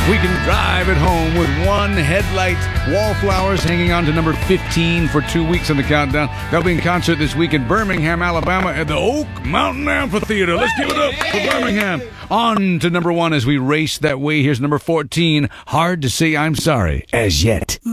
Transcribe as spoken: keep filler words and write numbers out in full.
We can drive it home with one headlight. Wallflowers hanging on to number fifteen for two weeks on the countdown. They'll be in concert this week in Birmingham, Alabama at the Oak Mountain Amphitheater. Let's give it up for Birmingham. On to number one as we race that way. Here's number fourteen. Hard to Say I'm Sorry as Yet.